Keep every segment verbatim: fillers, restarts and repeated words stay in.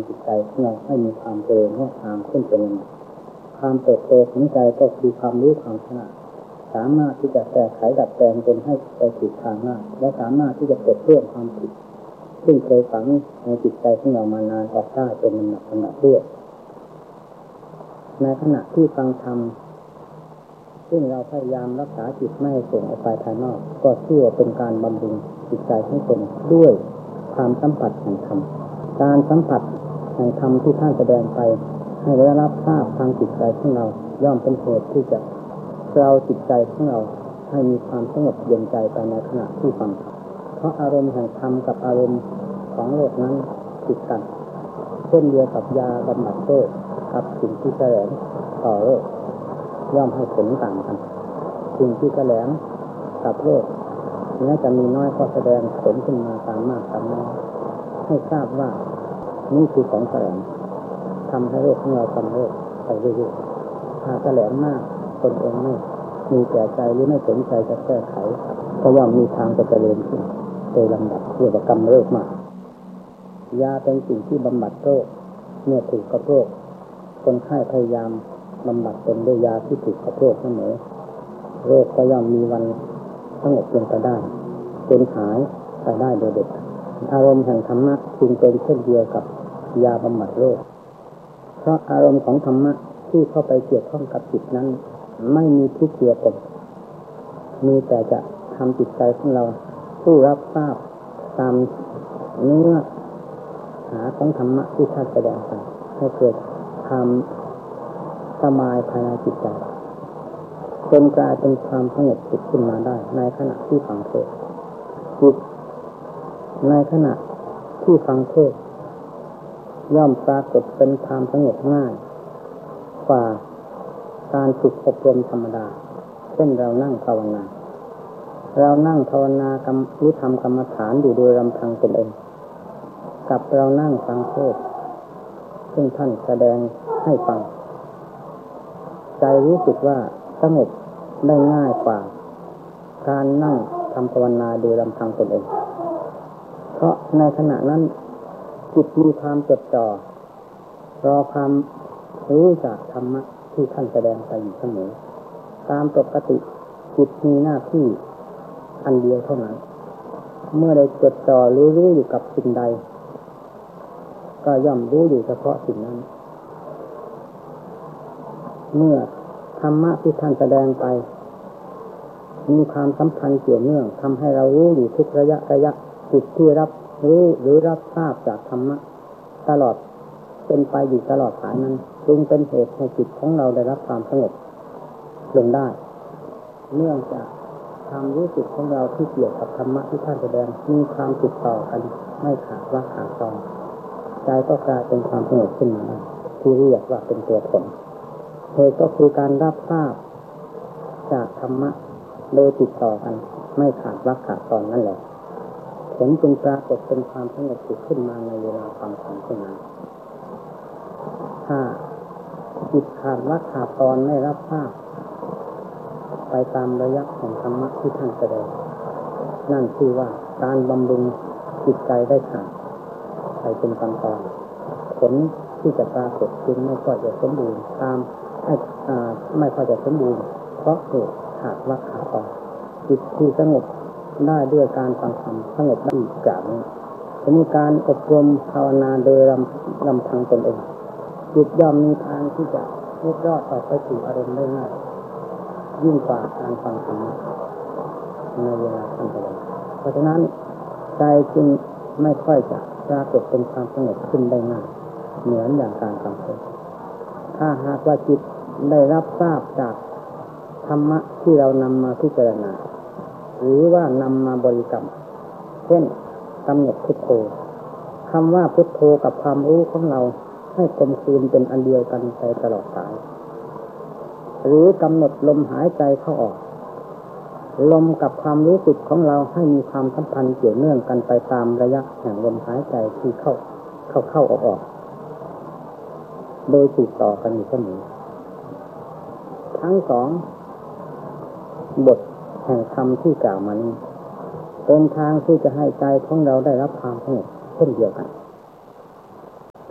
จิตใจของเราให้มีความเจริญงอกงามขึ้นเป็นลำดับความเติบโตของใจก็คือความรู้ความฉลาดสามารถที่จะแก้ไขดัดแปลงตนให้ไปถูกทางได้และสามารถที่จะปลดเปลื้องความผิดซึ่งเคยฝังในจิตใจของเรามานานออกได้เป็นลำดับลำดับด้วยในขณะที่ฟังธรรมซึ่งเราพยายามรักษาจิตไม่ให้ส่งออกไปภายนอกก็เชื่อเป็นการบำรุงจิตใจของตนด้วยความสัมผัสแห่งธรรมการสัมผัสแห่งธรรมที่ท่านแสดงไปให้ได้รับทราบทางจิตใจของเราย่อมเป็นเหตุที่จะเราจิตใจของเราให้มีความสงบเย็นใจไปในขณะที่ฟังเพราะอารมณ์แห่งธรรมกับอารมณ์ของโลกนั้นติดกันเช่นเดียวกับยาบำบัดโรคกับสิ่งที่แสลงต่อโรคย่อมให้ผลต่างกันสิ่งที่แสลงกับโรคแม้จะมีน้อยก็แสดงผลขึ้นมาตามมากตามน้อยให้ทราบว่านี่คือของแสลงทำให้โรคของเราทำโรคไปเรื่อยๆถ้าแสลงมากตนเองไม่มีแก่ใจหรือไม่สนใจจะแก้ไขเพราะว่ามีทางจะเจริญขึ้นโดยลำดับเกี่ยวกับกรรมโรคมากยาเป็นสิ่งที่บำบัดโรคเมื่อถูกกับโรคคนไข้พยายามบำบัดตนด้วยยาที่ถูกกับโรคเสมอโรคก็ย่อมมีวันสงบลงไปได้จนหายไปได้โดยเด็ดอารมณ์แห่งธรรมะจึงเป็นเช่นเดียวกับยาบำบัดโรคเพราะอารมณ์ของธรรมะที่เข้าไปเกี่ยวข้องกับจิตนั้นไม่มีทุกข์เกี่ยวกับมีแต่จะทำจิตใจของเราผู้รับทราบตามเนื้อหาของธรรมะที่ท่านแสดงไปให้เกิดความสบายภายในจิตใจจนกลายเป็นความสงบสุขขึ้นมาได้ในขณะที่ฟังเทศน์จิตในขณะที่ฟังเทศน์ย่อมปรากฏเป็นความสงบง่ายกว่าการฝึกอบรมธรรมดาเช่นเรานั่งภาวนาเรานั่งภาวนากรรมรู้ทำกรรมฐานอยู่โดยลำพังตนเองกับเรานั่งฟังเทศน์ซึ่งท่านแสดงให้ฟังใจรู้สึกว่าสงบได้ง่ายกว่าการนั่งทำภาวนาโดยลำพังตนเองเพราะในขณะนั้นจิตมีความจดจ่อรอความรู้จากธรรมะที่ท่านแสดงไปอยู่เสมอตามปกติจิตมีหน้าที่อันเดียวเท่านั้นเมื่อได้จดจ่อรู้รู้อยู่กับสิ่งใดก็ย่อมรู้อยู่เฉพาะสิ่งนั้นเมื่อธรรมะที่ท่านแสดงไปมีความสัมพันธ์เกี่ยวเนื่องทำให้เรารู้อยู่ทุกระยะระยะจิตที่รับรู้หรือรับทราบจากธรรมะตลอดเป็นไปอยู่ตลอดสายนั้นจึงเป็นเหตุให้จิตของเราได้รับความสงบลงได้เนื่องจากความรู้สึกของเราที่เกี่ยวกับธรรมะที่ท่านแสดงมีความติดต่อกันไม่ขาดว่าขาดตอนใจก็กลายเป็นความสงบขึ้นมาที่เรียกว่าเป็นตัวผลเหตุก็คือการรับทราบจากธรรมะโดยติดต่อกันไม่ขาดว่าขาดตอนนั่นแหละผลจึงปรากฏเป็นความสงบสุขขึ้นมาในเวลาฟังธรรมเท่านั้นถ้าจิตขาดว่าขาดตอนไม่รับทราบไปตามระยะของธรรมะที่ท่านแสดงนั่นคือว่าการบำรุงจิตใจได้ขาดไปเป็นตอนๆผลที่จะปรากฏจึงไม่ค่อยจะสมบูรณ์ตามไม่ค่อยจะสมบูรณ์เพราะเหตุขาดว่าขาดตอนจิตที่สงบได้ด้วยการฟังธรรมสงบได้อีกกล่าวนี้จะมีการอบรมภาวนาโดยลำลำพังตนเองจิตย่อมมีทางที่จะลุกรอดออกไปสู่อารมณ์ได้ง่ายยิ่งกว่าการฟังธรรมในเวลาท่านแสดงเพราะฉะนั้นใจจึงไม่ค่อยจะปรากฏเป็นความสงบขึ้นได้ง่ายเหมือนอย่างการฟังเทศน์ถ้าหากว่าจิตได้รับทราบจากธรรมะที่เรานำมาพิจารณาหรือว่านำมาบริกรรมเช่นกำหนดพุทโธคำว่าพุทโธกับความรู้ของเราให้กลมกลืนเป็นอันเดียวกันไปตลอดสายหรือกำหนดลมหายใจเข้าออกลมกับความรู้สึกของเราให้มีความสัมพันธ์เกี่ยวเนื่องกันไปตามระยะแห่งลมหายใจที่เข้าเข้าเข้าออกออกโดยติดต่อกันอยู่เสมอทั้งสองบทแห่งธรรมที่กล่าวมานี้เป็นทางที่จะให้ใจของเราได้รับความสงบเช่นเดียวกันถ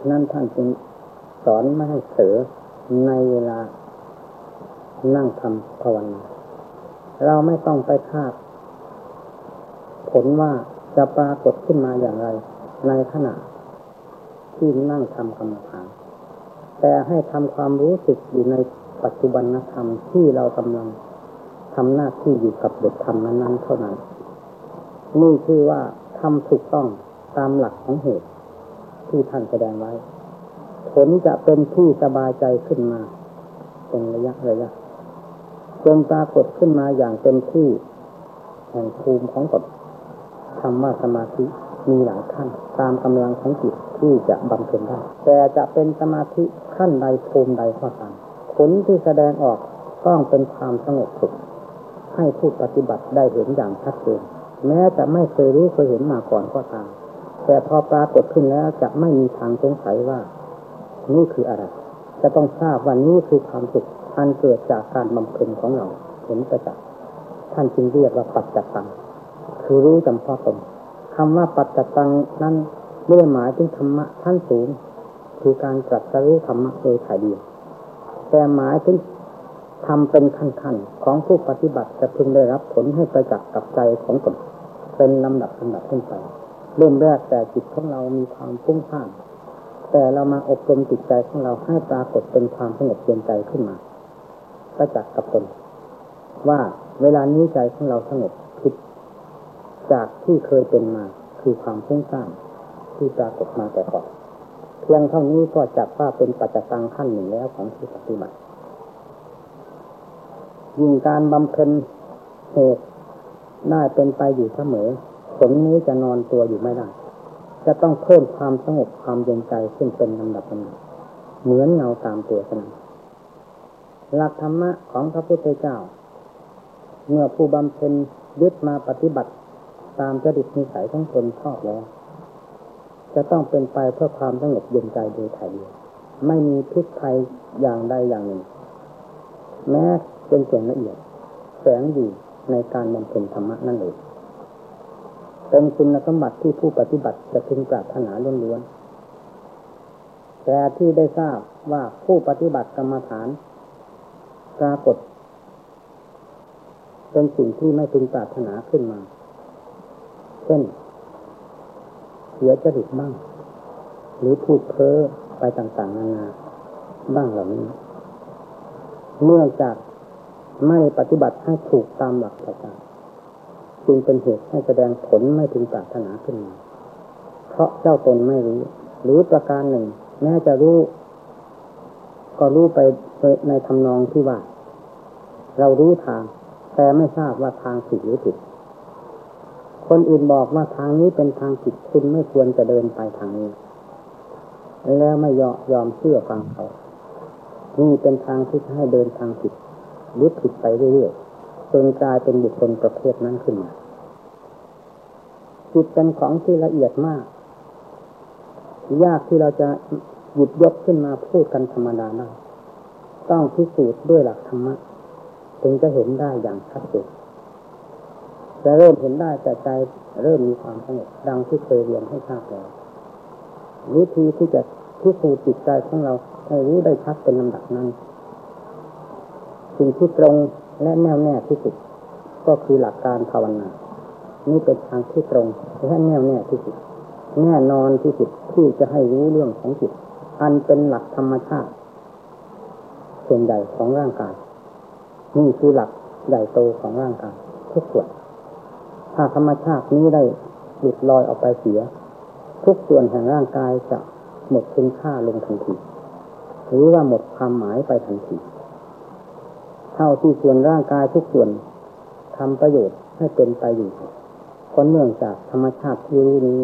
นั่นท่านจึงสอนไม่ให้เผลอในเวลานั่งทำภาวนาเราไม่ต้องไปคาดผลว่าจะปรากฏขึ้นมาอย่างไรในขณะที่นั่งทำกรรมฐานแต่ให้ทำความรู้สึกอยู่ในปัจจุบันธรรมที่เรากำลังทำหน้าที่อยู่กับบทธรรมนั้นๆเท่านั้นนี่คือว่าทำถูกต้องตามหลักของเหตุที่ท่านแสดงไว้ผลจะเป็นที่สบายใจขึ้นมาเป็นระยะระยะจนปรากฏขึ้นมาอย่างเต็มที่แห่งภูมิของตนคำว่าสมาธิมีหลายขั้นตามกำลังของจิตที่จะบำเพ็ญได้แต่จะเป็นสมาธิขั้นใดภูมิใดก็ตามผลที่แสดงออกต้องเป็นความสงบสุขให้ผู้ปฏิบัติได้เห็นอย่างชัดเจนแม้จะไม่เคยรู้เคยเห็นมาก่อนก็ตามแต่พอปรากฏขึ้นแล้วจะไม่มีทางสงสัยว่านี่คืออะไรจะต้องทราบว่านี่คือความสุขอันเกิดจากการบำเพ็ญของเราเห็นประจักษ์ท่านจึงเรียกว่าปัจจัตตังคือรู้จำเพาะตนคำว่าปัจจัตตังนั้นไม่ได้หมายถึงธรรมะขั้นสูงคือการตรัสรู้ธรรมะโดยถ่ายเดียวแต่หมายถึงทำเป็นขั้นๆของผู้ปฏิบัติจะพึงได้รับผลให้ประจักษ์กับใจของตนเป็นลำดับลำดับขึ้นไปเริ่มแรกแต่จิตของเรามีความฟุ้งซ่านแต่เรามาอบรมจิตใจของเราให้ปรากฏเป็นความสงบเย็นใจขึ้นมาประจักษ์กับตนว่าเวลานี้ใจของเราสงบผิดจากที่เคยเป็นมาคือความฟุ้งซ่านที่ปรากฏมาแต่ก่อนเพียงเท่านี้ก็จัดว่าเป็นปัจจตังขั้นหนึ่งแล้วของผู้ปฏิบัติยิ่งการบำเพ็ญเหตุได้เป็นไปอยู่เสมอผลนี้จะนอนตัวอยู่ไม่ได้จะต้องเพิ่มความสงบความเย็นใจขึ้นเป็นลำดับลำดับเหมือนเงาตามตัวเสมอหลักธรรมะของพระพุทธเจ้าเมื่อผู้บำเพ็ญยึดมาปฏิบัติตามจริตนิสัยของตนชอบแล้วจะต้องเป็นไปเพื่อความสงบเย็นใจโดยถ่ายเดียวไม่มีพิษภัยอย่างใดอย่างหนึ่งแม้เป็นส่วนละเอียดแฝงอยู่ในการบำเพ็ญธรรมะนั่นเองเป็นคุณสมบัติที่ผู้ปฏิบัติจะพึงปรารถนาล้วนๆแต่ที่ได้ทราบว่าผู้ปฏิบัติกรรมฐานปรากฏเป็นสิ่งที่ไม่พึงปรารถนาขึ้นมาเช่นเสียจริตบ้างหรือพูดเพ้อไปต่างๆนานาบ้างเหล่านี้เนื่องจากไม่ปฏิบัติให้ถูกตามหลักประการจึงเป็นเหตุให้แสดงผลไม่พึงปรารถนาขึ้นมาเพราะเจ้าตนไม่รู้หรือประการหนึ่งแม้จะรู้ก็รู้ไปในทำนองที่ว่าเรารู้ทางแต่ไม่ทราบว่าทางผิดหรือผิดคนอื่นบอกว่าทางนี้เป็นทางผิดคุณไม่ควรจะเดินไปทางนี้แล้วไม่ยอมยอมเชื่อฟังเขานี่เป็นทางที่ให้เดินทางผิดหรือผิดไปเรื่อยๆจนกลายเป็นบุคคลประเภทนั้นขึ้นมาจิตเป็นของที่ละเอียดมากยากที่เราจะหยิบยกขึ้นมาพูดกันธรรมดาได้ต้องพิสูจน์ด้วยหลักธรรมะถึงจะเห็นได้อย่างชัดเจนจะเริ่มเห็นได้แต่ใจเริ่มมีความสงบดังที่เคยเรียนให้ทราบแล้ววิธีที่จะพิสูจน์จิตใจของเราให้รู้ได้ชัดเป็นลำดับนั้นสิ่งที่ตรงและแน่วแน่ที่สุดก็คือหลักการภาวนานี่เป็นทางที่ตรงและแน่วแน่ที่สุดแน่นอนที่สุดที่จะให้รู้เรื่องของจิตอันเป็นหลักธรรมชาติส่วนใหญ่ของร่างกายนี่คือหลักใหญ่โตของร่างกายทุกส่วนถ้าธรรมชาตินี้ได้หลุดลอยออกไปเสียทุกส่วนแห่งร่างกายจะหมดคุณค่าลงทันทีหรือว่าหมดความหมายไปทันทีเท่าที่ส่วนร่างกายทุกส่วนทำประโยชน์ให้เป็นไปอยู่เพราะเนื่องจากธรรมชาติที่รู้นี้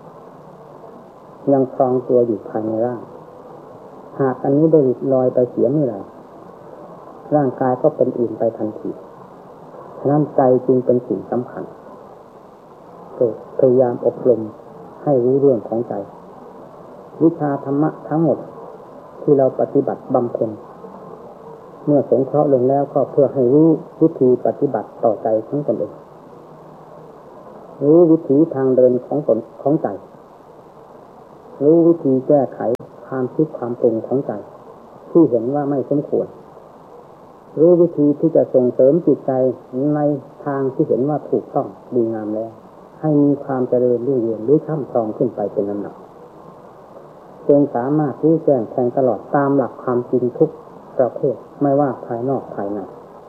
ยังครองตัวอยู่ภายในร่างหากอันนี้ได้หลุดลอยไปเสียเมื่อไหร่ร่างกายก็เป็นอื่นไปทันทีฉะนั้นใจจึงเป็นสิ่งสำคัญพยายามอบรมให้รู้เรื่องของใจวิชาธรรมะทั้งหมดที่เราปฏิบัติบำเพ็ญเมื่อสงเคราะห์ลงแล้วก็เพื่อให้รู้วิธีปฏิบัติต่อใจของตนเองรู้วิถีทางเดินของตนของใจรู้วิธีแก้ไขความคิดความปรุงของใจที่เห็นว่าไม่สมควรรู้วิธีที่จะส่งเสริมจิตใจในทางที่เห็นว่าถูกต้องดีงามแล้วให้มีความเจริญรุ่งเรืองหรือช่ำชองขึ้นไปเป็นลำดับจนสามารถรู้แจ้งแทงตลอดตามหลักความจริงทุกประเภทไม่ว่าภายนอกภายใน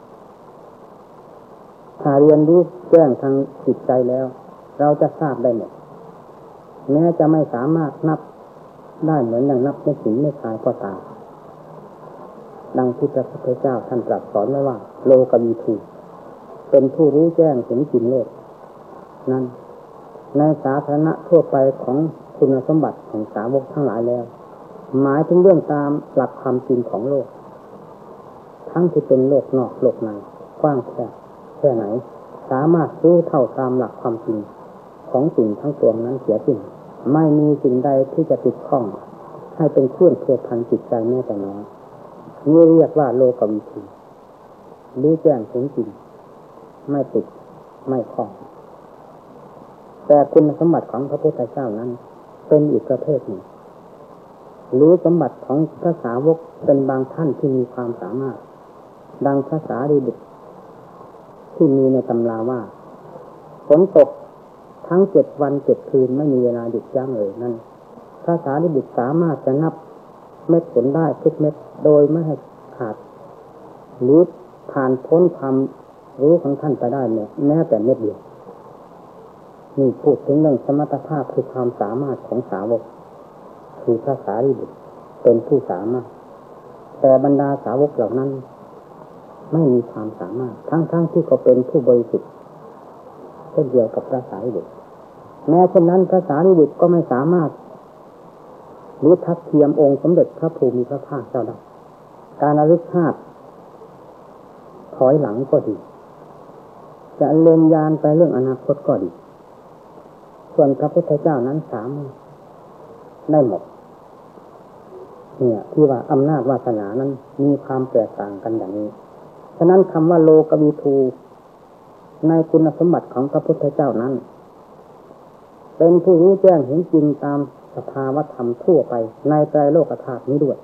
ถ้าเรียนรู้แจ้งทางจิตใจแล้วเราจะทราบได้หมดแม้จะไม่สามารถนับได้เหมือนอย่างนับในสิ่งในกายก็ตามดังที่พระพุทธเจ้าท่านตรัสสอนไว้ว่าโลกวิทูเป็นผู้รู้แจ้งถึงจริงโลกนั้นในสาธารณะทั่วไปของคุณสมบัติของสาวกทั้งหลายแล้วหมายถึงเรื่องตามหลักความจริงของโลกทั้งที่เป็นโลกนอกโลกในกว้างแค่แค่ไหนสามารถรู้เท่าตามหลักความจริงของสิ่งทั้งปวงนั้นเสียสิ้นไม่มีสิ่งใดที่จะติดข้องให้เป็นเครื่องเกี่ยวพันจิตใจแม้แต่น้อยนี่เรียกว่าโลกวิทูรู้แจ้งถึงจริงไม่ติดไม่ข้องแต่คุณสมบัติของพระพุทธเจ้านั้นเป็นอีกประเภทหนึ่งรู้สมบัติของพระสาวกเป็นบางท่านที่มีความสามารถดังพระสารีบุตรที่มีในตำราว่าฝนตกทั้งเจ็ดวันเจ็ดคืนไม่มีเวลาหยุดยั้งเลยนั่นพระสารีบุตรสามารถจะนับเม็ดฝนได้ทุกเม็ดโดยไม่ให้ขาดหรือผ่านพ้นความรู้ของท่านไปได้เนี่ยแม้แต่เม็ดเดียวนี่พูดถึงเรื่องสมรรถภาพคือความสามารถของสาวกคือพระสารีบุตรเป็นผู้สามารถแต่บรรดาสาวกเหล่านั้นไม่มีความสามารถทั้งๆ ที่เขาเป็นผู้บริสุทธิ์เช่นเดียวกับพระสารีบุตรแม้เช่นนั้นพระสารีบุตรก็ไม่สามารถหรือทัดเทียมองค์สมเด็จพระภูมิพระภาคเจ้าได้การระลึกชาติถอยหลังก็ดีจะเล็งยานไปเรื่องอนาคตก็ดีส่วนพระพุทธเจ้านั้นสามารถได้หมดเนี่ยที่ว่าอำนาจวาสนานั้นมีความแตกต่างกันอย่างนี้ฉะนั้นคำว่าโลกวิทูในคุณสมบัติของพระพุทธเจ้านั้นเป็นผู้รู้แจ้งเห็นจริงตามสภาวธรรมทั่วไปในไตรโลกธาตุนี้ด้วย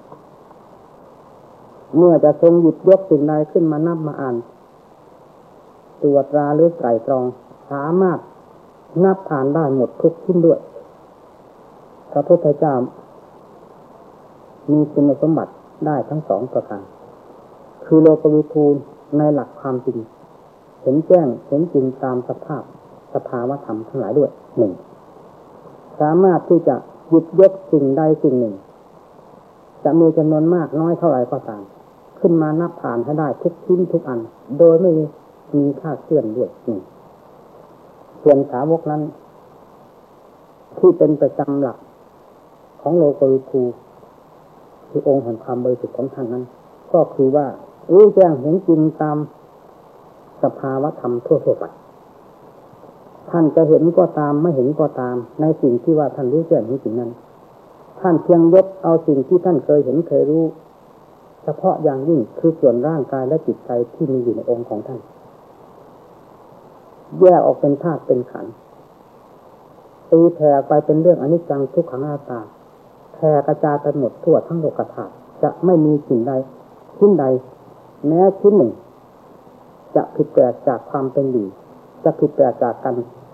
เมื่อจะทรงหยิบยกสิ่งใดขึ้นมานับมาอ่านตรวจตราหรือไตร่ตรองสามารถนับผ่านได้หมดทุกชิ้นด้วยพระพุทธเจ้ามีคุณสมบัติได้ทั้งสองประการคือโลกวิทูในหลักความจริงเห็นแจ้งเห็นจริงตามสภาพสภาวธรรมทั้งหลายด้วยหนึ่งสามารถที่จะหยิบยกสิ่งใดสิ่งหนึ่งจะมีจำนวนมากน้อยเท่าไหร่ก็ตามขึ้นมานับผ่านให้ได้ทุกชิ้นทุกอันโดยไม่มีค่าเคลื่อนด้วยหนึ่งส่วนสาวกนั้นที่เป็นประจำหลักของโลกวิทูคือองค์แห่งความบริสุทธิ์ของท่านนั้นก็คือว่ารู้แจ้งเห็นจริงตามสภาวธรรมทั่วๆไปท่านจะเห็นก็ตามไม่เห็นก็ตามในสิ่งที่ว่าท่านรู้แจ้งเห็นจริงนั้นท่านเพียงยกเอาสิ่งที่ท่านเคยเห็นเคยรู้เฉพาะอย่างยิ่งคือส่วนร่างกายและจิตใจที่มีอยู่ในองค์ของท่านแยกออกเป็นธาตุเป็นขันธ์ตีแผ่ไปเป็นเรื่องอนิจจังทุกขังอนัตตาแผ่กระจายไปหมดทั่วทั้งโลกธาตุจะไม่มีสิ่งใดชิ้นใดแม้ชิ้นหนึ่งจะผิดแปลกจากความเป็นอยู่จะผิดแปลกจากกัน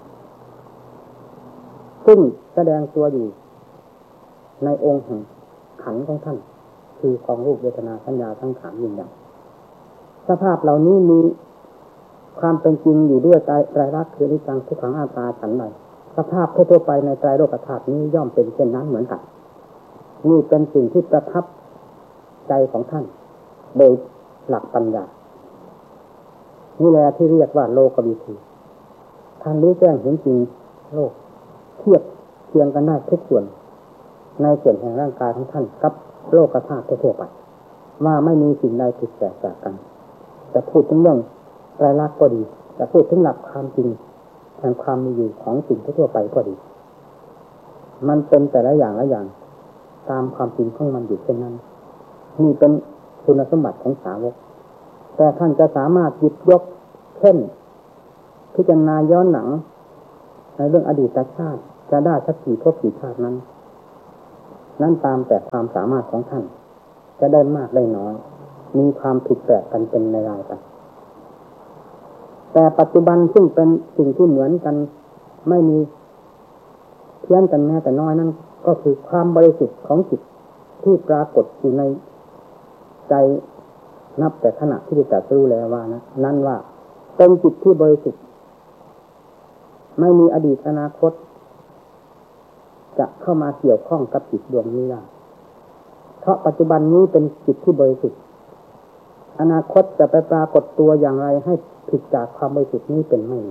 ซึ่งแสดงตัวอยู่ในองค์แห่งขันธ์ของท่านคือของรูปเวทนาสัญญาสังขารวิญญาณสภาพเหล่านี้มีความเป็นจริงอยู่ด้วยไตรลักษณ์คืออนิจจังทุกขังอนัตตาฉันใดสภาพทั่วไปในไตรโลกธาตุนี้ย่อมเป็นเช่นนั้นเหมือนกันนี่เป็นสิ่งที่ประทับใจของท่านโดยหลักปัญญานี่แหละที่เรียกว่าโลกวิทูท่านรู้แจ้งเห็นจริงโลกเทียบเทียงกันได้ทุกส่วนในส่วนแห่งร่างกายของท่านกับโลกธาตุทั่วไปว่าไม่มีสิ่งใดผิดแปลกจากกันจะพูดถึงเรื่องไตรลักษณ์ก็ดีจะพูดถึงหลักความจริงแห่งความมีอยู่ของสิ่งทั่วไปก็ดีมันเป็นแต่ละอย่างละอย่างตามความจริงของมันอยู่เช่นนั้นนี่เป็นคุณสมบัติของสาวกแต่ท่านจะสามารถหยิบยกเช่นพิจารณาย้อนหลังในเรื่องอดีตชาติจะได้สักกี่ภพกี่ชาตินั้นนั่นตามแต่ความสามารถของท่านจะได้มากได้น้อยมีความผิดแปลกกันเป็นในรายไปแต่ปัจจุบันซึ่งเป็นสิ่งที่เหมือนกันไม่มีเพี้ยนกันแม้แต่น้อยนั่นก็คือความบริสุทธิ์ของจิตที่ปรากฏอยู่ในใจนับแต่ขณะที่ได้ตรัสรู้แล้วว่านะนั่นว่าเป็นจิตที่บริสุทธิ์ไม่มีอดีตอนาคตจะเข้ามาเกี่ยวข้องกับจิตดวงนี้ได้เพราะปัจจุบันนี้เป็นจิตที่บริสุทธิ์อนาคตจะไปปรากฏตัวอย่างไรให้ผิดจากความบริสุทธิ์นี้เป็นไม่มี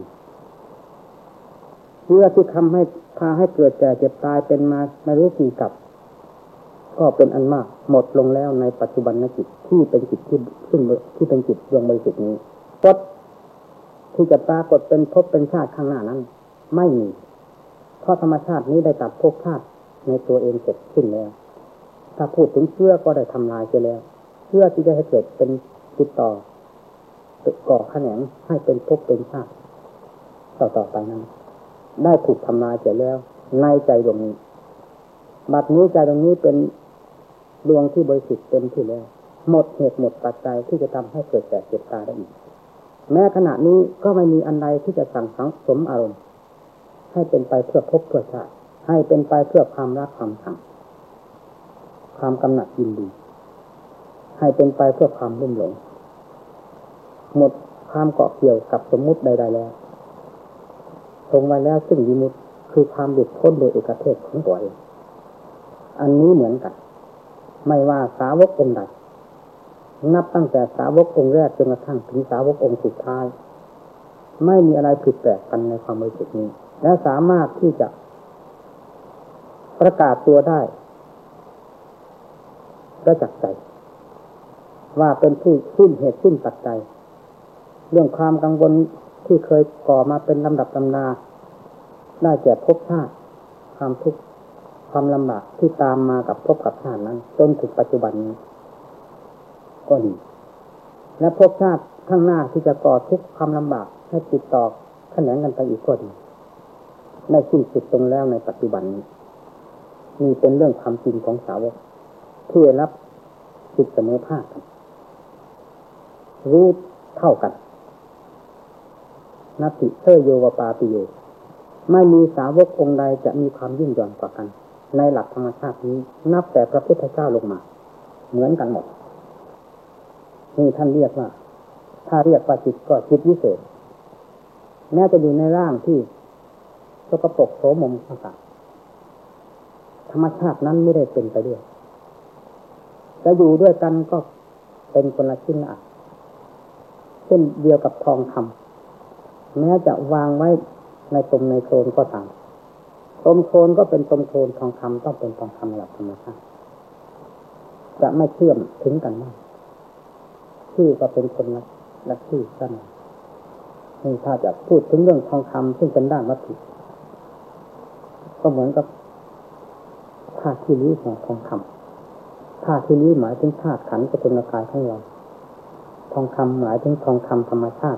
เพื่อที่ทำให้พาให้เกิดแก่เจ็บตายเป็นมาไม่รู้กี่กับก็เป็นอันมากหมดลงแล้วในปัจจุบันนจิตที่เป็นจิตที่ซึ่งที่เป็นจิตดวงบริสุทธิ์นี้ก็ที่จะปรากฏเป็นภพเป็นชาติข้างหน้านั้นไม่มีเพราะธรรมชาตินี้ได้ตัดภพชาติในตัวเองเสร็จสิ้นแล้วถ้าพูดถึงเชื่อก็ได้ทำลายไปแล้วเชื่อที่จะให้เกิดเป็นติดต่อก่อแขนงให้เป็นภพเป็นชาติต่อต่อไปนั้นได้ถูกทำลายไปแล้วในใจดวงนี้บัดนี้ใจดวงนี้เป็นดวงที่บริสุทธิ์เต็มที่แล้วหมดเหตุหมดปัจจัยที่จะทำให้เกิดแก่เจ็บตายได้อีกแม้ขณะนี้ก็ไม่มีอันใดที่จะสั่งสมอารมณ์ให้เป็นไปเพื่อภพเพื่อชาติให้เป็นไปเพื่อความรักความชังความกำหนัดยินดีให้เป็นไปเพื่อความลุ่มหลงหมดความเกาะเกี่ยวกับสมมุติใดๆแล้วทรงไว้แล้วซึ่งวิมุตติคือความหลุดพ้นโดยเอกเทศของตัวเองอันนี้เหมือนกันไม่ว่าสาวกองค์ใดนับตั้งแต่สาวกองค์แรกจนกระทั่งถึงสาวกองค์สุดท้ายไม่มีอะไรผิดแปลกกันในความบริสุทธิ์นี้และสามารถที่จะประกาศตัวได้ประจักษ์ใจว่าเป็นผู้สิ้นเหตุสิ้นปัจจัยเรื่องความกังวลที่เคยก่อมาเป็นลำดับลำนาได้แก่ภพชาติความทุกข์ความลำบากที่ตามมากับภพกับชาตินั้นจนถึงปัจจุบันนี้ก็ดีและภพชาติข้างหน้าที่จะก่อทุกข์ความลำบากให้ติดต่อแขนงกันไปอีกก็ดีได้สิ้นสุดตรงแล้วในปัจจุบันนี้นี่เป็นเรื่องความจริงของสาวกที่ได้รับสิทธิเสมอภาคกันรู้เท่ากันนัตติเทโยวปาปิโยไม่มีสาวกองค์ใดจะมีความยิ่งหย่อนกว่ากันในหลักธรรมชาตินี้นับแต่พระพุทธเจ้าลงมาเหมือนกันหมดนี่ท่านเรียกว่าถ้าเรียกว่าจิตก็จิตวิเศษแม้จะอยู่ในร่างที่สกปรกโสมมต่างๆธรรมชาตินั้นไม่ได้เป็นไปด้วยจะอยู่ด้วยกันก็เป็นคนละชิ้นละอันเช่นเดียวกับทองคำแม้จะวางไว้ในตมในโคลนก็ตามตมโคลนก็เป็นตมโคลนทองคำต้องเป็นทองคำหลักธรรมชาติจะไม่เชื่อมถึงกันมากชื่อก็เป็นคนละละชื่อกันนี่ถ้าจะพูดถึงเรื่องทองคำซึ่งเป็นด้านวัตถุก็เหมือนกับธาตุที่รู้ของทองคำธาตุที่รู้หมายถึงธาตุขันธ์สกุลกายของเราทองคำหมายถึงทองคำธรรมชาติ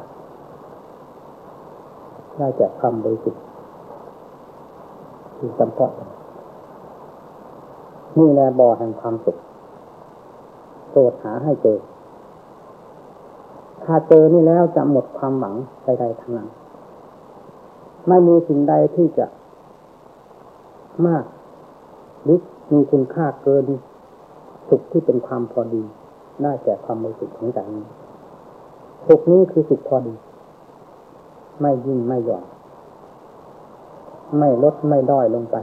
ได้จากความบริสุทธิ์ที่จำเพาะนี่แหละบ่อแห่งความสุขโปรดหาให้เจอถ้าเจอนี่แล้วจะหมดความหวังใดๆทั้งนั้นไม่มีสิ่งใดที่จะมากหรือมีคุณค่าเกินสุขที่เป็นความพอดีได้แก่ความบริสุทธิ์ของใจนี้สุขนี้คือสุขพอดีไม่ยิ่งไม่หย่อนไม่ลดไม่ด้อยลงไป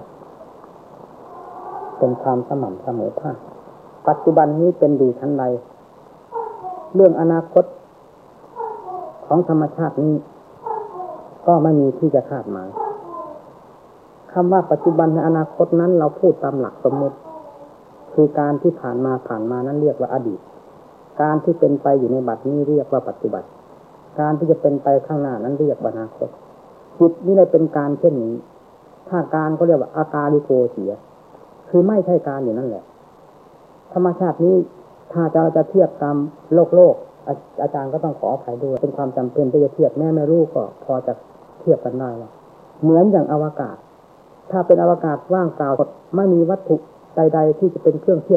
เป็นความสม่ำเสมอภาคปัจจุบันนี้เป็นดีชั้นใดเรื่องอนาคตของธรรมชาตินี้ก็ไม่มีที่จะคาดหมายคำว่าปัจจุบันในอนาคตนั้นเราพูดตามหลักสมมติคือการที่ผ่านมาผ่านมานั้นเรียกว่าอดีตการที่เป็นไปอยู่ในบัดนี้เรียกว่าปัจจุบันการที่จะเป็นไปข้างหน้านั้นเรียกว่าอนาคตจิตนี่เลยเป็นการเช่นนี้ถ้าการก็เรียกว่าอาการลิโกเสียคือไม่ใช่การอยู่นั่นแหละธรรมชาตินี้ถ้าจะเราจะเทียบตามโลกโลกอาจารย์ก็ต้องขออภัยด้วยเป็นความจำเป็นที่จะเทียบแม่ไม่รู้ก็พอจะเทียบกันได้ว่าเหมือนอย่างอวกาศถ้าเป็นอวกาศว่างเปล่าไม่มีวัตถุใดๆที่จะเป็นเครื่องเทียบ